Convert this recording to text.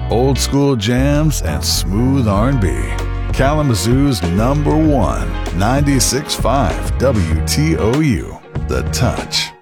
old school jams, and smooth R&B. Kalamazoo's #1, 96.5 WTOU, The Touch.